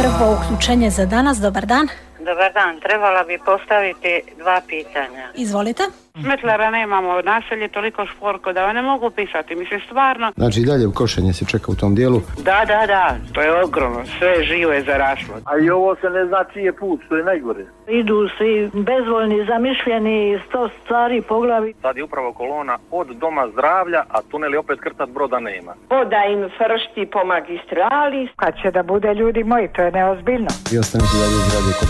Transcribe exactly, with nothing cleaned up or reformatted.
Prvo uključenje za danas, dobar dan. Dobar dan, trebala bi postaviti dva pitanja. Izvolite. Smetlara nemamo, naselje toliko šporko da ne mogu pisati, mislim stvarno. Znači i dalje košenje se čeka u tom dijelu? Da, da, da, to je ogromno, sve živo je zaraslo. A i ovo se ne zna čiji je put, što je najgore. Idu svi bezvoljni, zamišljeni, sto stvari po glavi. Sad je upravo kolona od Doma zdravlja, a tunel je opet krcat, broda nema. Voda im fršti po magistrali. Kad će da bude, ljudi moji, to je neozbiljno. I ostanete dalje u zgradi kod